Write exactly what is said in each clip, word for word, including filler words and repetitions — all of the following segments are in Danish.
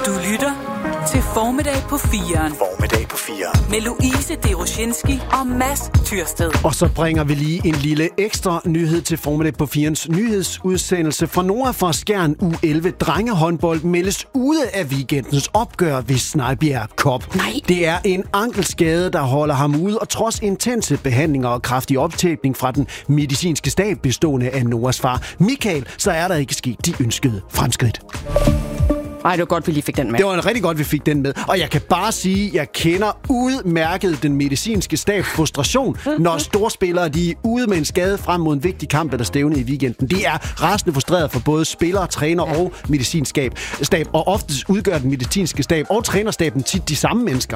Du lytter til Formiddag på firen. Formiddag på firen. Med Louise Deroshinski og Mads Tyrsted. Og så bringer vi lige en lille ekstra nyhed til Formiddag på firens nyhedsudsendelse. Fra Nora fra Skjern U elleve drengehåndbold meldes ude af weekendens opgør ved Snejbjerg Cup. Nej. Det er en ankelskade, der holder ham ude, og trods intense behandlinger og kraftig optæpning fra den medicinske stab bestående af Noras far Michael, så er der ikke sket de ønskede fremskridt. Ej, det var godt, vi lige fik den med. Det var rigtig godt, vi fik den med. Og jeg kan bare sige, at jeg kender udmærket den medicinske stabs frustration, når storspillere de er ude med en skade frem mod en vigtig kamp eller stævne i weekenden. Det er rasende frustreret for både spillere, træner ja. og medicinsk stab. Og oftest udgør den medicinske stab og trænerstaben tit de samme mennesker.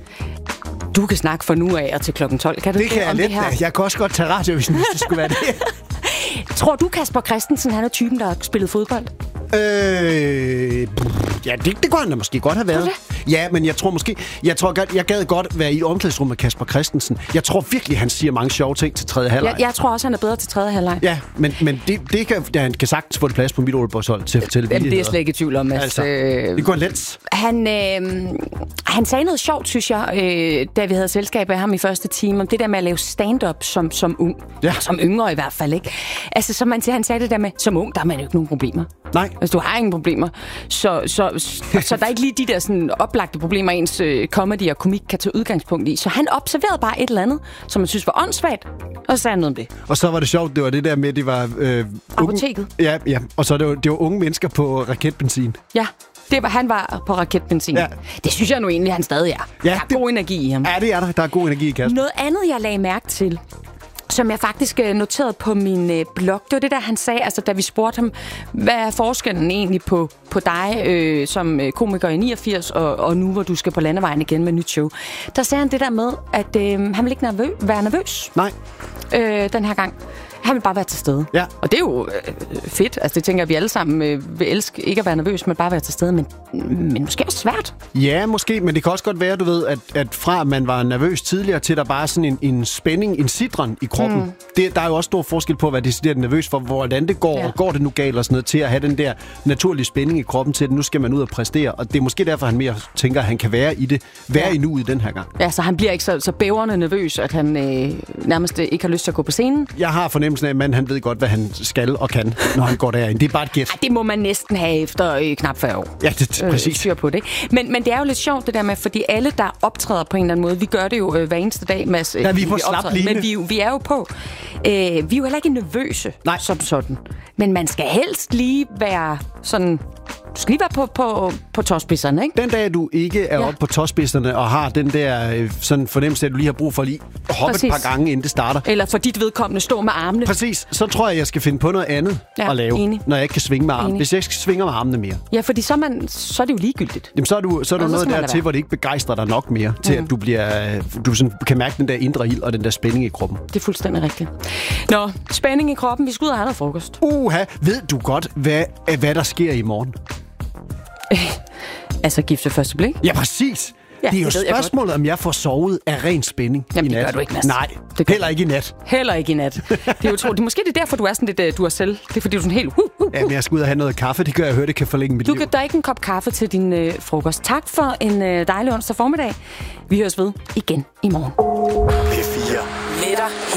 Du kan snakke fra nu af og til klokken tolv. Kan du det kan jeg lidt. Jeg kan også godt tage radio, hvis det skulle være det. Tror du, Kasper Christensen, han er typen, der har spillet fodbold? Øh, ja, det, det kunne han da måske godt have været. Ja, men jeg tror måske... Jeg tror godt, jeg gad godt være i omklædningsrummet med Kasper Christensen. Jeg tror virkelig, han siger mange sjove ting til tredje halvleg. Jeg, jeg tror også, han er bedre til tredje halvleg. Ja, men, men det, det kan, ja, han kan sagtens få det plads på mit Aalborgshold til at fortælle Jamen, det er jeg slet ikke i tvivl om. Altså, øh, det går let. Han, øh, han sagde noget sjovt, synes jeg, øh, da vi havde selskab af ham i første time, om det der med at lave stand-up som, som ung. Ja. Som yngre i hvert fald, ikke? Altså, som man, han sagde det der med, som ung, der har man jo ikke nogen problemer. Nej. Altså, du har ingen problemer. Så, så, så, så der er ikke lige de der sådan, oplagte problemer, ens øh, comedy og komik kan tage udgangspunkt i. Så han observerede bare et eller andet, som man synes var åndssvagt, og så sagde han noget om det. Og så var det sjovt, det var det der med, det var... Øh, Apoteket. Unge, ja, ja, og så det var, det var unge mennesker på raketbenzin. Ja. Det var, han var på raketbenzin. Ja. Det synes jeg nu egentlig, han stadig er. Ja, der er det, god energi i ham. Ja, det er der. Der er god energi i Kasper. Noget andet, jeg lagde mærke til, som jeg faktisk noterede på min øh, blog, det var det der, han sagde, altså da vi spurgte ham, hvad er forskellen egentlig på, på dig øh, som komiker i niogfirs, og, og nu, hvor du skal på landevejen igen med nyt show. Der sagde han det der med, at øh, han vil ikke nervø- være nervøs. Nej. Øh, den her gang. Han vil bare være til stede. Ja. Og det er jo øh, fedt. Altså, det tænker jeg, at vi alle sammen øh, vil elske ikke at være nervøs, men bare være til stede. Men, men måske også svært. Ja, måske. Men det kan også godt være, du ved, at, at fra at man var nervøs tidligere, til der bare er sådan en, en spænding, en sidren i kroppen. Mm. Det, der er jo også stor forskel på at være decideret nervøs for, hvordan det går, ja. og går det nu galt og sådan noget, til at have den der naturlige spænding i kroppen til, at nu skal man ud og præstere. Og det er måske derfor, han mere tænker, at han kan være i det. Være ja. i nuet den her gang. Ja, så han bliver ikke så, så bævrende nervøs, at han øh, nærmest ikke har lyst til at gå på scenen. Jeg har fornemmelsen af, at man, han ved godt, hvad han skal og kan, når han går derind. Det er bare et gæt. Ej, det må man næsten have efter øh, knap fyrre år. Ja, det er præcis. Øh, på det. Men, men det er jo lidt sjovt det der med, fordi alle, der optræder på en eller anden måde, vi gør det jo øh, hver eneste dag, Mads. Ja, vi er på slap line. Men vi, vi er jo på. Øh, vi er jo heller ikke nervøse. Nej. Som sådan. Men man skal helst lige være sådan... Du skal lige være på, på, på tåspidserne, ikke? Den dag, du ikke er ja. oppe på tåspidserne og har den der øh, sådan fornemmelse, at du lige har brug for lige at hoppe Præcis. et par gange, inden det starter. Eller for dit vedkommende stå med armene. Præcis. Så tror jeg, jeg skal finde på noget andet ja, at lave, enig. når jeg ikke kan svinge med armene. Hvis jeg ikke svinger med armene mere. Ja, fordi så er, man, så er det jo ligegyldigt. Jamen, så er du, så er du noget der til, hvor det ikke begejstrer dig nok mere, til mm. at du, bliver, du sådan, kan mærke den der indre ild og den der spænding i kroppen. Det er fuldstændig rigtigt. Nå, spænding i kroppen. Vi skal ud og have noget frokost. Uha, ved du godt, hvad, hvad der sker i morgen? Altså gift ved første blik? Ja, præcis. Ja, det er jo det spørgsmålet, om jeg får sovet af ren spænding Jamen, i nat. det gør du ikke, Mads. Nej, det heller ikke i nat. Heller ikke i nat. Det er jo tro, det er måske det er derfor, du er sådan lidt, du er selv. Det er fordi, du er sådan helt... Uh, uh, uh. Jamen, jeg skal ud og have noget kaffe. Det gør jeg, høre, det kan forlænge mit du liv. Du kan da ikke en kop kaffe til din øh, frokost. Tak for en øh, dejlig onsdag formiddag. Vi høres ved igen i morgen. P fire. Med dig